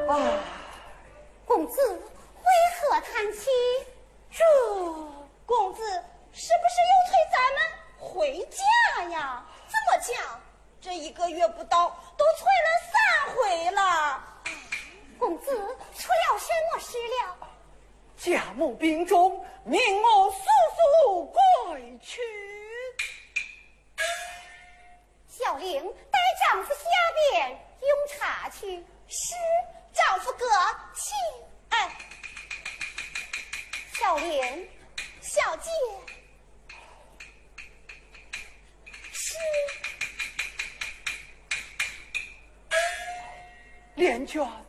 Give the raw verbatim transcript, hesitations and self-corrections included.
啊， 公子为何叹气？ 这公子是不是又催咱们回家呀？怎么讲？这一个月不到，都催了三回了。 公子出了什么事了？ 家母病重，命我速速归去。 小玲带丈夫下边用茶去。 是，丈夫哥，请。哎， 小玲， 小姐。是。 莲娟。